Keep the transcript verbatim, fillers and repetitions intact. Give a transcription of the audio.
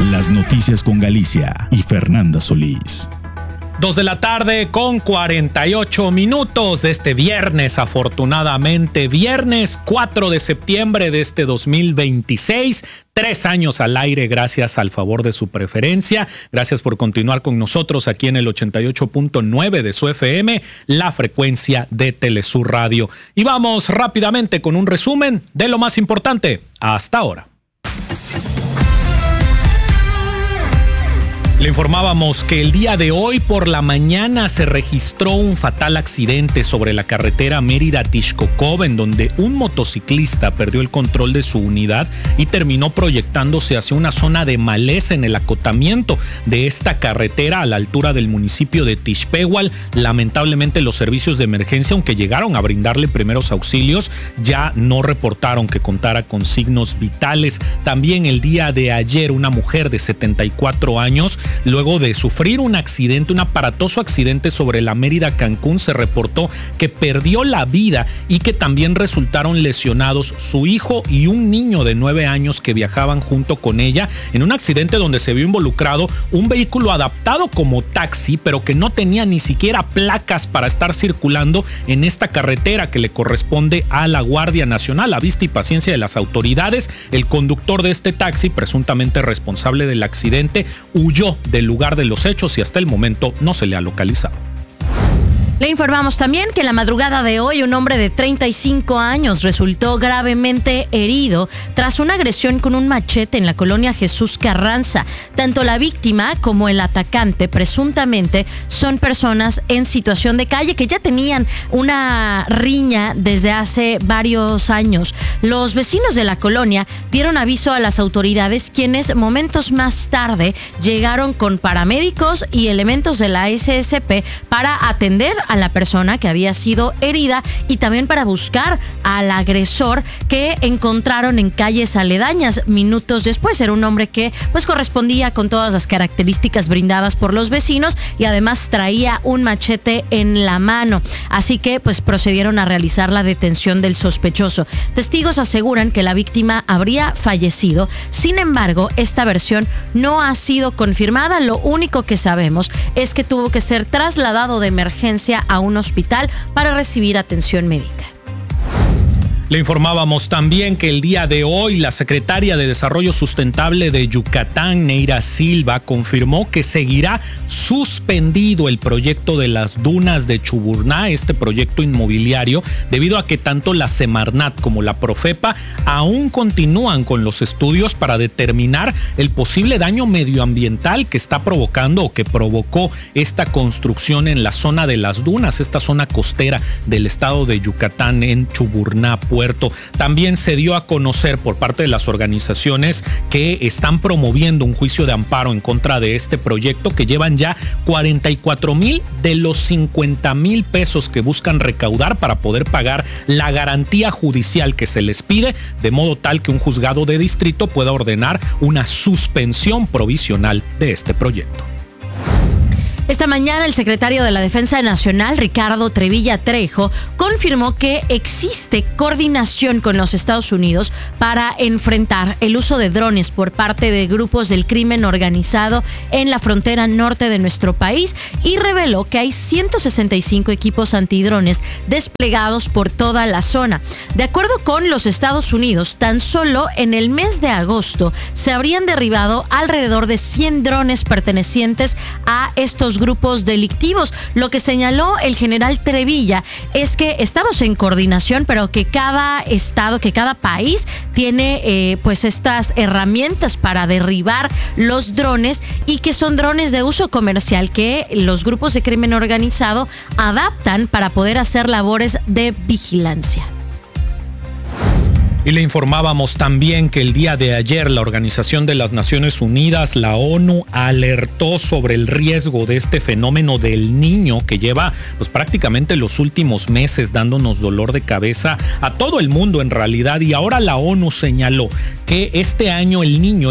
Las noticias con Galicia y Fernanda Solís. Dos de la tarde con cuarenta y ocho minutos de este viernes, afortunadamente viernes cuatro de septiembre de este dos mil veintiséis. Tres años al aire gracias al favor de su preferencia. Gracias por continuar con nosotros aquí en el ochenta y ocho punto nueve de su F M, la frecuencia de Telesur Radio. Y vamos rápidamente con un resumen de lo más importante hasta ahora. Le informábamos que el día de hoy por la mañana se registró un fatal accidente sobre la carretera Mérida-Tixcocov, en donde un motociclista perdió el control de su unidad y terminó proyectándose hacia una zona de maleza en el acotamiento de esta carretera a la altura del municipio de Tixpehual. Lamentablemente los servicios de emergencia, aunque llegaron a brindarle primeros auxilios, ya no reportaron que contara con signos vitales. También el día de ayer una mujer de setenta y cuatro años, luego de sufrir un accidente, un aparatoso accidente sobre la Mérida-Cancún, se reportó que perdió la vida y que también resultaron lesionados su hijo y un niño de nueve años que viajaban junto con ella en un accidente donde se vio involucrado un vehículo adaptado como taxi, pero que no tenía ni siquiera placas para estar circulando en esta carretera que le corresponde a la Guardia Nacional. A vista y paciencia de las autoridades, el conductor de este taxi, presuntamente responsable del accidente, huyó del lugar de los hechos y hasta el momento no se le ha localizado. Le informamos también que en la madrugada de hoy un hombre de treinta y cinco años resultó gravemente herido tras una agresión con un machete en la colonia Jesús Carranza. Tanto la víctima como el atacante presuntamente son personas en situación de calle que ya tenían una riña desde hace varios años. Los vecinos de la colonia dieron aviso a las autoridades, quienes momentos más tarde llegaron con paramédicos y elementos de la S S P para atender a la persona que había sido herida y también para buscar al agresor, que encontraron en calles aledañas. Minutos después era un hombre que pues correspondía con todas las características brindadas por los vecinos y además traía un machete en la mano, así que pues procedieron a realizar la detención del sospechoso. Testigos aseguran que la víctima habría fallecido. Sin embargo, esta versión no ha sido confirmada. Lo único que sabemos es que tuvo que ser trasladado de emergencia a un hospital para recibir atención médica. Le informábamos también que el día de hoy la secretaria de Desarrollo Sustentable de Yucatán, Neira Silva, confirmó que seguirá suspendido el proyecto de las dunas de Chuburná, este proyecto inmobiliario, debido a que tanto la Semarnat como la Profepa aún continúan con los estudios para determinar el posible daño medioambiental que está provocando o que provocó esta construcción en la zona de las dunas, esta zona costera del estado de Yucatán en Chuburná, Puerto. También se dio a conocer por parte de las organizaciones que están promoviendo un juicio de amparo en contra de este proyecto, que llevan ya cuarenta y cuatro mil de los cincuenta mil pesos que buscan recaudar para poder pagar la garantía judicial que se les pide, de modo tal que un juzgado de distrito pueda ordenar una suspensión provisional de este proyecto. Esta mañana el secretario de la Defensa Nacional, Ricardo Trevilla Trejo, confirmó que existe coordinación con los Estados Unidos para enfrentar el uso de drones por parte de grupos del crimen organizado en la frontera norte de nuestro país, y reveló que hay ciento sesenta y cinco equipos antidrones desplegados por toda la zona. De acuerdo con los Estados Unidos, tan solo en el mes de agosto se habrían derribado alrededor de cien drones pertenecientes a estos grupos delictivos. Lo que señaló el general Trevilla es que estamos en coordinación, pero que cada estado, que cada país tiene eh, pues estas herramientas para derribar los drones, y que son drones de uso comercial que los grupos de crimen organizado adaptan para poder hacer labores de vigilancia. Y le informábamos también que el día de ayer la Organización de las Naciones Unidas, la ONU, alertó sobre el riesgo de este fenómeno del Niño, que lleva pues prácticamente los últimos meses dándonos dolor de cabeza a todo el mundo en realidad, y ahora la ONU señaló que este año el Niño